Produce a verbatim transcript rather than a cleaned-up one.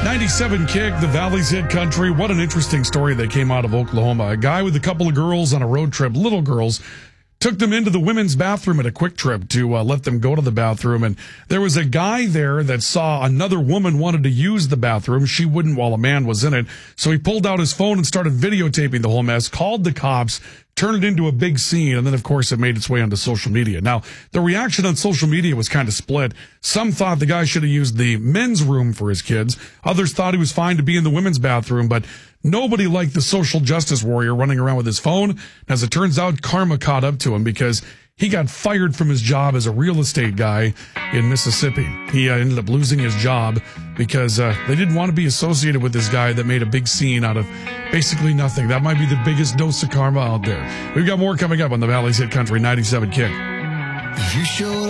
ninety-seven Kick, the Valley's Hit Country. What an interesting story that came out of Oklahoma. A guy with a couple of girls on a road trip, little girls, took them into the women's bathroom at a Quick Trip to uh, let them go to the bathroom. And there was a guy there that saw another woman wanted to use the bathroom. She wouldn't while a man was in it. So he pulled out his phone and started videotaping the whole mess, called the cops, turned it into a big scene. And then, of course, it made its way onto social media. Now, the reaction on social media was kind of split. Some thought the guy should have used the men's room for his kids. Others thought he was fine to be in the women's bathroom, but nobody liked the social justice warrior running around with his phone. As it turns out, karma caught up to him because he got fired from his job as a real estate guy in Mississippi. He uh, ended up losing his job because uh, they didn't want to be associated with this guy that made a big scene out of basically nothing. That might be the biggest dose of karma out there. We've got more coming up on the Valley's Hit Country ninety-seven Kick. You showed